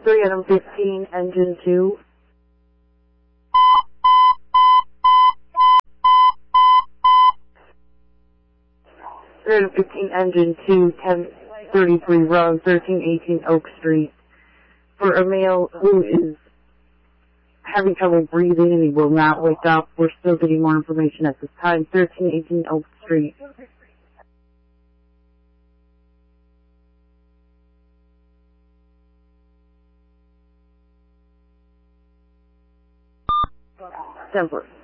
3 Adam 15, engine 2. Adam 15, engine 2, 1033 Road, 1318 Oak Street. For a male who is having trouble breathing and he will not wake up, we're still getting more information at this time. 1318 Oak Street. Denver.